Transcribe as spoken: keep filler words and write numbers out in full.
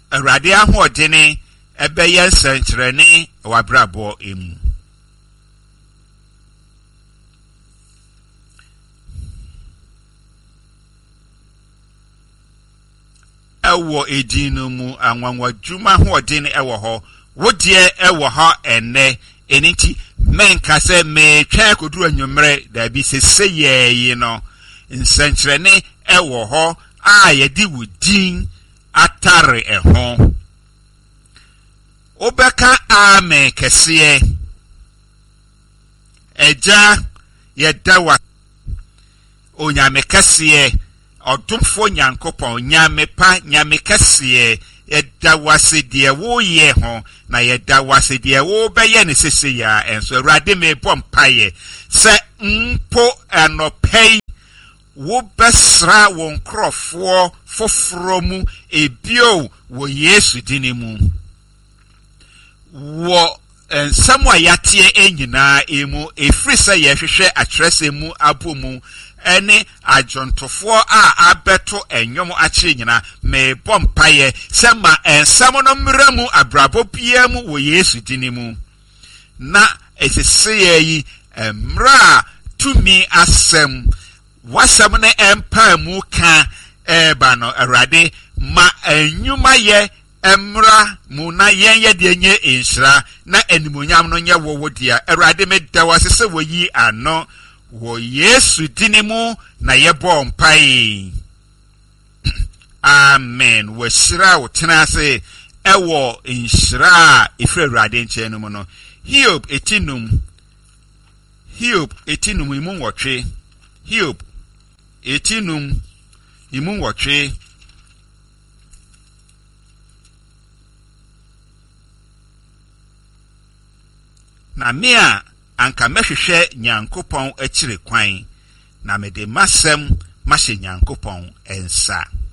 Awurade ahoɔdene ɛbɛyɛ nsɛnkyerɛnne wabrabɔ emu. Ɛwɔ edin no mu anwanwadwuma ahoɔdene ɛwɔ hɔ. Wodeɛ ɛwɔ hɔ ɛnɛ eniti menka sɛ metwa koduru anwummerɛ dabi sese yɛyi no nsɛnkyerɛnne ɛwɔ hɔ a yɛde wo din atare ɛho. Obeka amen kɛseɛ. Ɛgya yɛda wa onyame kɛseɛ ɔdomfo nyankopɔn nyame pa nyame kɛseɛ yɛda wase deɛ woyɛ ho na yɛda wase deɛ wobɛyɛ ne sese ya enso Awurade mebɔ mpaeɛ sɛ mpo anɔpɛi wobɛsra wo nkrɔfoɔ foforo mu ebio wo Yesu dini mu wo ensam a yatie enyina emu efiri sɛ yɛhwehwɛ akyerɛsɛ mu abomu ene ajontofo a abeto enyom akyere nyina me bompaye se ma ensam no mramu abrabo bia mu wo Yesu dini mu na esese yi emra tumi asem wasem ne empa mu ka eba no Awurade ma enyuma ye emra mu na yenye de nye enhira na animonyam no nye wo dia Awurade me da wasese wo yi ano wo Yesu dini mu na yebo mpai. Amen. Wo shira wo tenase ewo inshira ifre Awurade nche no mu no. Hiob etinum. Hiob etinum imu wotwe. Hiob etinum imu wotwe. Na mea anka mehwehwe Nyankopɔn akyire kwan na mede masem mahye Nyankopɔn ensa.